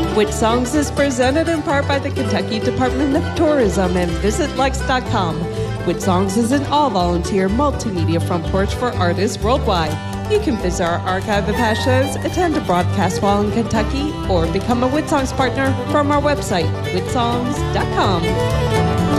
Which Songs is presented in part by the Kentucky Department of Tourism and VisitLex.com. Which Songs is an all-volunteer multimedia front porch for artists worldwide. You can visit our archive of past shows, attend a broadcast while in Kentucky, or become a Whit Songs partner from our website, whitsongs.com.